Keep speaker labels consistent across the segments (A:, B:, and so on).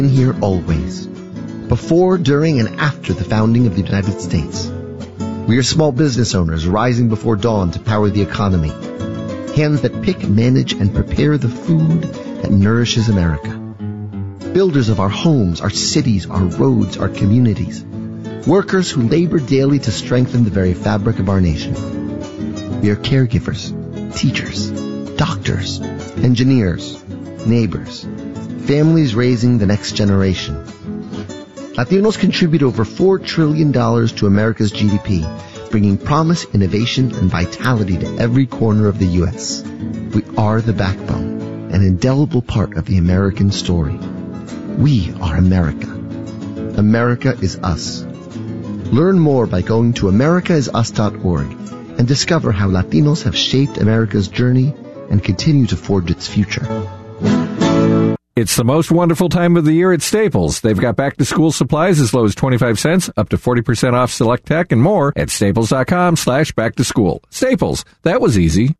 A: Here always, before, during, and after the founding of the United States. We are small business owners rising before dawn to power the economy. Hands that pick, manage, and prepare the food that nourishes America. Builders of our homes, our cities, our roads, our communities. Workers who labor daily to strengthen the very fabric of our nation. We are caregivers, teachers, doctors, engineers, neighbors, families raising the next generation. Latinos contribute over $4 trillion to America's GDP, bringing promise, innovation, and vitality to every corner of the U.S. We are the backbone, an indelible part of the American story. We are America. America is us. Learn more by going to americaisus.org and discover how Latinos have shaped America's journey and continue to forge its future.
B: It's the most wonderful time of the year at Staples. They've got back-to-school supplies as low as 25 cents, up to 40% off select tech, and more at staples.com/back-to-school. Staples, that was easy.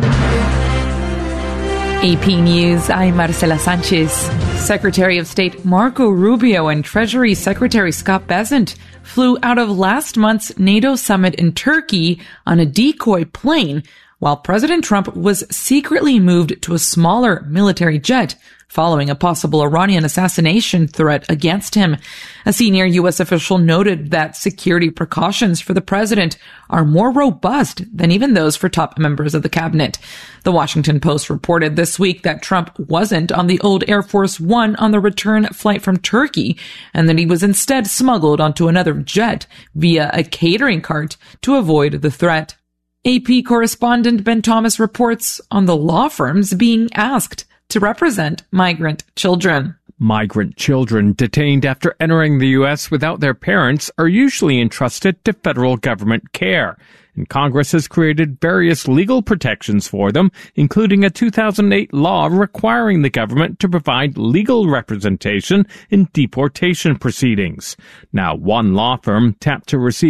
C: AP News, I'm Marcela Sanchez. Secretary of State Marco Rubio and Treasury Secretary Scott Bessent flew out of last month's NATO summit in Turkey on a decoy plane, while President Trump was secretly moved to a smaller military jet following a possible Iranian assassination threat against him. A senior U.S. official noted that security precautions for the president are more robust than even those for top members of the cabinet. The Washington Post reported this week that Trump wasn't on the old Air Force One on the return flight from Turkey, and that he was instead smuggled onto another jet via a catering cart to avoid the threat. AP correspondent Ben Thomas reports on the law firms being asked to represent migrant children.
D: Migrant children detained after entering the U.S. without their parents are usually entrusted to federal government care, and Congress has created various legal protections for them, including a 2008 law requiring the government to provide legal representation in deportation proceedings. Now, one law firm tapped to receive